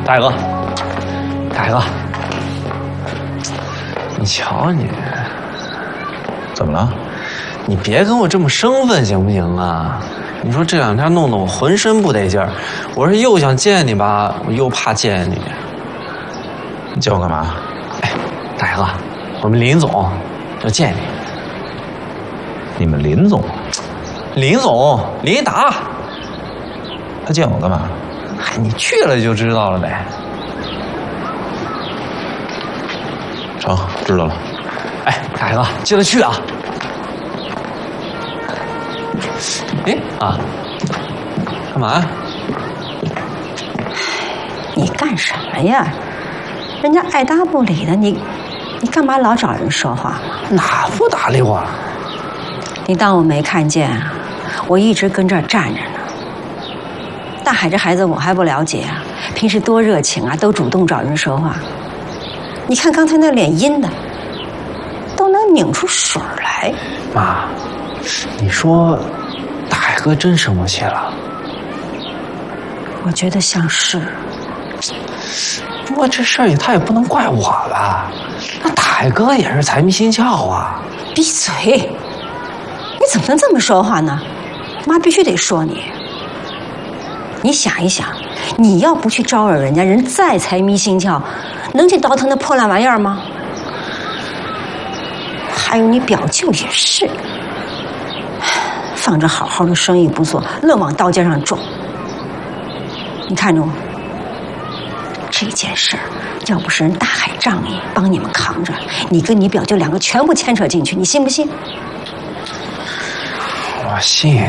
大哥，大哥，你瞧你， 怎么了？ 你别跟我这么生分行不行啊？你说这两天弄得我浑身不得劲儿，我是又想见你吧，我又怕见你。 你叫我干嘛？ 哎，大哥，我们林总要见你。 你们林总？ 林总，林一达。 他见我干嘛？ 嗨，你去了就知道了呗。 成，知道了。 哎，大哥，记得去啊。哎啊，干嘛呀？ 你干什么呀？人家爱搭不理的，你干嘛老找人说话嘛？ 哪不搭理我？ 你当我没看见啊？我一直跟这儿站着呢。大海这孩子我还不了解啊，平时多热情啊，都主动找人说话。你看刚才那脸阴的，都能拧出水来。 妈，你说大海哥真生我气了？ 我觉得像是。 不过这事儿他也不能怪我吧？那大海哥也是财迷心窍啊！ 闭嘴！你怎么能这么说话呢？妈必须得说你。你想一想，你要不去招惹人家，人再财迷心窍，能去倒腾那破烂玩意儿吗？还有你表舅也是，放着好好的生意不做，愣往刀尖上撞。你看着我，这件事儿要不是人大海仗义帮你们扛着，你跟你表舅两个全部牵扯进去，你信不信？ 我信。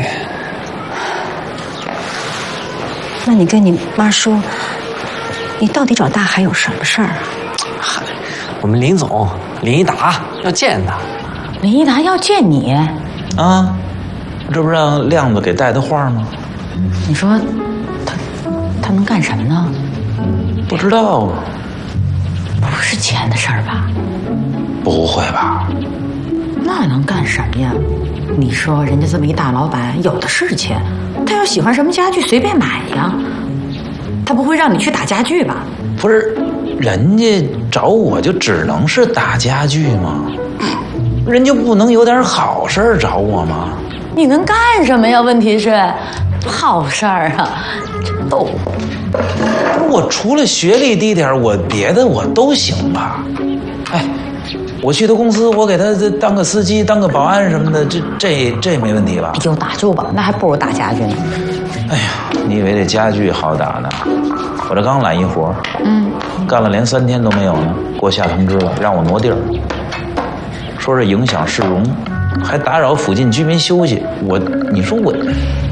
那你跟你妈说，你到底找大海有什么事儿啊？ 嗨，我们林总林一达要见他。 林一达要见你啊？这不让亮子给带的话吗？ 你说他能干什么呢？ 不知道啊。 不是钱的事儿吧？ 不会吧？ 那能干什么呀？你说人家这么一大老板，有的是钱，他要喜欢什么家具随便买呀。他不会让你去打家具吧？ 不是，人家找我就只能是打家具吗？人就不能有点好事儿找我吗？ 你能干什么呀？问题是，好事儿啊，真逗。 我除了学历低点，我别的我都行吧？哎，我去他公司，我给他当个司机、当个保安什么的，这没问题吧？ 就打住吧，那还不如打家具呢。 哎呀，你以为这家具好打呢？我这刚揽一活，干了连3天都没有呢，给我下通知了，让我挪地儿，说是影响市容，还打扰附近居民休息。你说我。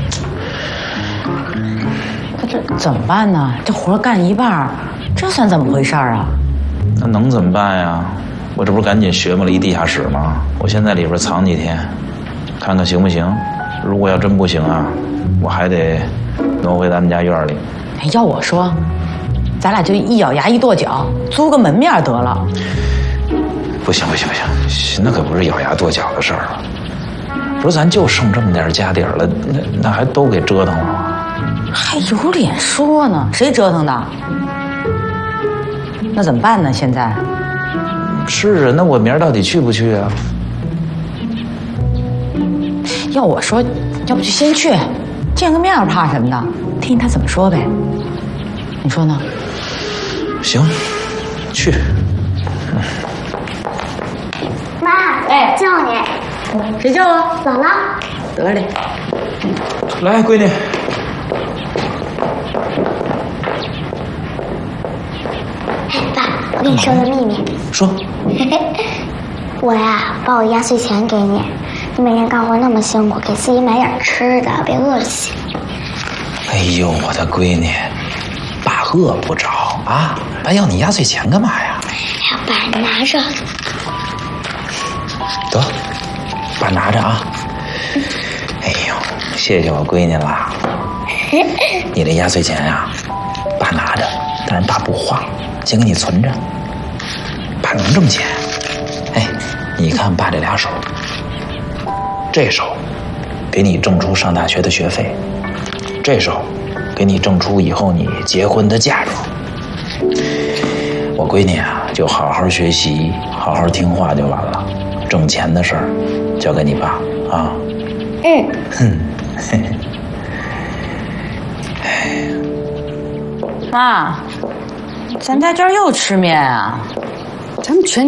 这怎么办呢？这活干一半，这算怎么回事啊？ 那能怎么办呀？我这不是赶紧学摸了一地下室吗？我先在里边藏几天，看看行不行。如果要真不行啊，我还得挪回咱们家院里。 要我说，咱俩就一咬牙一跺脚，租个门面得了。 不行，那可不是咬牙跺脚的事儿啊！不是，咱就剩这么点家底儿了，那还都给折腾了吗？ 还有脸说呢？谁折腾的？那怎么办呢？现在？ 是啊，那我明儿到底去不去啊？ 要我说，要不就先去，见个面怕什么的？听听他怎么说呗。你说呢？ 行，去。 妈， 哎， 叫你。 谁叫啊？ 姥姥。 得嘞。 来，闺女。 哎，爸，我跟你说个秘密。 说。 我呀，把我压岁钱给你，你每天干活那么辛苦，给自己买点吃的，别饿死。 哎呦，我的闺女，爸饿不着啊！爸要你压岁钱干嘛呀？ 哎呀，爸，你拿着。 得，爸拿着啊。哎呦，谢谢我闺女了。你这压岁钱呀，爸拿着，但是爸不花，先给你存着。爸能挣钱。哎，你看爸这俩手，这手给你挣出上大学的学费，这手给你挣出以后你结婚的嫁妆。 我闺女啊，就好好学习，好好听话就完了。挣钱的事儿交给你爸啊。 妈，咱家今儿又吃面啊？ 咱们全